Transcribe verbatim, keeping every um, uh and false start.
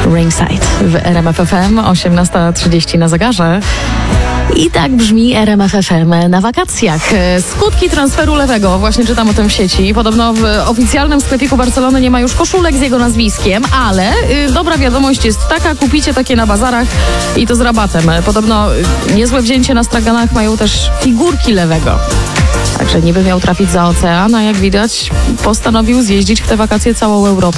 Ringside w R M F F M, osiemnasta trzydzieści na zegarze. I tak brzmi R M F F M na wakacjach. Skutki transferu Lewego, właśnie czytam o tym w sieci. Podobno w oficjalnym sklepiku Barcelony nie ma już koszulek z jego nazwiskiem, ale y, dobra wiadomość jest taka, kupicie takie na bazarach i to z rabatem. Podobno y, niezłe wzięcie na straganach mają też figurki Lewego. Także niby miał trafić za ocean, a jak widać postanowił zjeździć w te wakacje całą Europę.